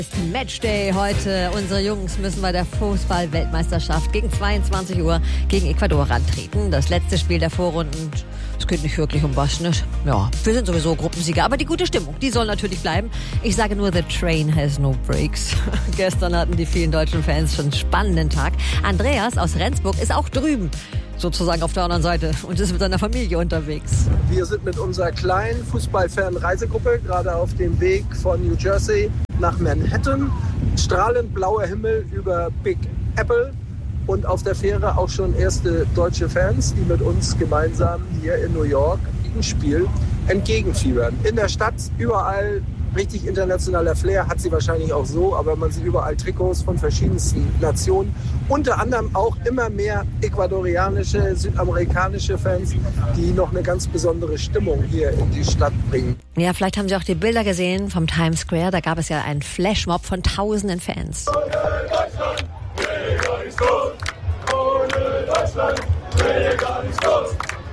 Matchday heute. Unsere Jungs müssen bei der Fußball-Weltmeisterschaft gegen 22 Uhr gegen Ecuador antreten. Das letzte Spiel der Vorrunden. Es geht nicht wirklich um was, ne? Ja, wir sind sowieso Gruppensieger, aber die gute Stimmung, die soll natürlich bleiben. Ich sage nur, the train has no brakes. Gestern hatten die vielen deutschen Fans schon einen spannenden Tag. Andreas aus Rendsburg ist auch drüben, sozusagen auf der anderen Seite, und ist mit seiner Familie unterwegs. Wir sind mit unserer kleinen Fußballfan-Reisegruppe gerade auf dem Weg von New Jersey nach Manhattan. Strahlend blauer Himmel über Big Apple und auf der Fähre auch schon erste deutsche Fans, die mit uns gemeinsam hier in New York im Spiel entgegenfiebern. In der Stadt überall richtig internationaler Flair, hat sie wahrscheinlich auch so, aber man sieht überall Trikots von verschiedensten Nationen. Unter anderem auch immer mehr ecuadorianische, südamerikanische Fans, die noch eine ganz besondere Stimmung hier in die Stadt bringen. Ja, vielleicht haben Sie auch die Bilder gesehen vom Times Square. Da gab es ja einen Flashmob von tausenden Fans. Ohne Deutschland will gar nichts los. Ohne Deutschland will gar nichts los.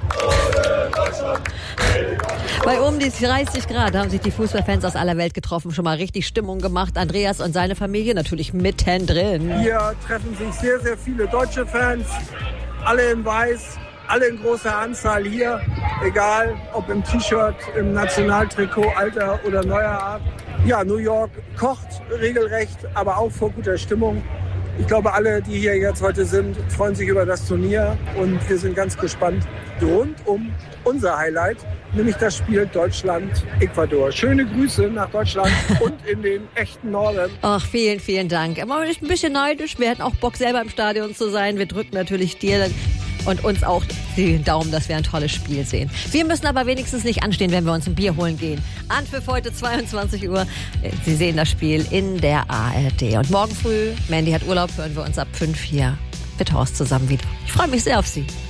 Ohne Deutschland. Bei um die 30 Grad haben sich die Fußballfans aus aller Welt getroffen, schon mal richtig Stimmung gemacht. Andreas und seine Familie natürlich mittendrin. Hier treffen sich sehr, sehr viele deutsche Fans, alle in weiß, alle in großer Anzahl hier, egal ob im T-Shirt, im Nationaltrikot, alter oder neuer Art. Ja, New York kocht regelrecht, aber auch vor guter Stimmung. Ich glaube, alle, die hier jetzt heute sind, freuen sich über das Turnier und wir sind ganz gespannt rund um unser Highlight, nämlich das Spiel Deutschland-Ecuador. Schöne Grüße nach Deutschland und in den echten Norden. Ach, vielen, vielen Dank. Immer ein bisschen neidisch. Wir hätten auch Bock, selber im Stadion zu sein. Wir drücken natürlich dir und uns auch den Daumen, dass wir ein tolles Spiel sehen. Wir müssen aber wenigstens nicht anstehen, wenn wir uns ein Bier holen gehen. Anpfiff heute 22 Uhr. Sie sehen das Spiel in der ARD. Und morgen früh, Mandy hat Urlaub, hören wir uns ab 5 hier mit Horst zusammen wieder. Ich freue mich sehr auf Sie.